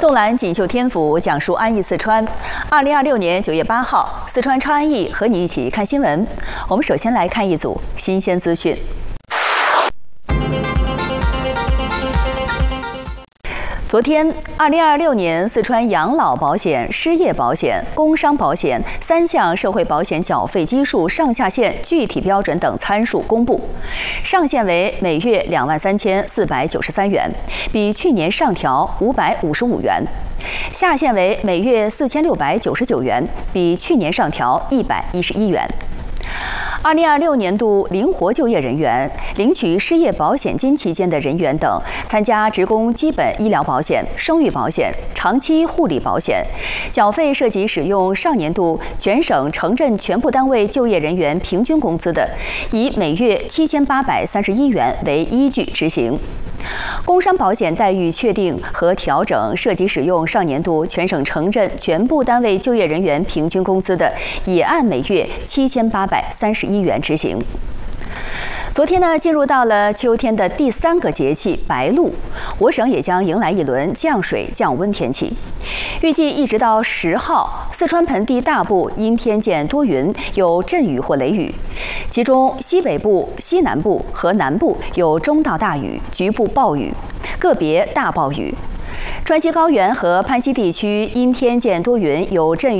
纵览锦绣天府，讲述安逸四川。2026年9月8号，四川超安逸和你一起看新闻。我们首先来看一组新鲜资讯。昨天，2026年四川养老保险、失业保险、工伤保险3项社会保险缴费基数上下限具体标准等参数公布，上限为每月23493元，比去年上调555元；下限为每月4699元，比去年上调111元。2026年度灵活就业人员、领取失业保险金期间的人员等，参加职工基本医疗保险、生育保险、长期护理保险，缴费涉及使用上年度全省城镇全部单位就业人员平均工资的，以每月7831元为依据执行。工伤保险待遇确定和调整涉及使用上年度全省城镇全部单位就业人员平均工资的，也按每月7831元执行。昨天呢，进入到了秋天的第3个节气白露，我省也将迎来一轮降水降温天气。预计一直到10号，四川盆地大部阴天见多云，有阵雨或雷雨，其中西北部、西南部和南部有中到大雨，局部暴雨，个别大暴雨。川西高原和攀西地区阴天见多云，有阵雨。